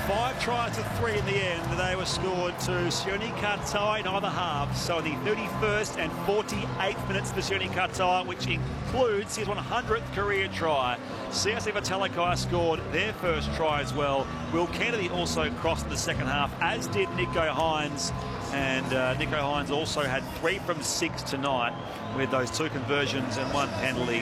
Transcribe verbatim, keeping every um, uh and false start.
Five tries to three in the end. They were scored to Sione Katoa in either half. So in the thirty-first and forty-eighth minutes for Sione Katoa, which includes his one hundredth career try. C S C Talakai scored their first try as well. Will Kennedy also crossed in the second half, as did Nicho Hynes. And uh, Nicho Hynes also had three from six tonight with those two conversions and one penalty.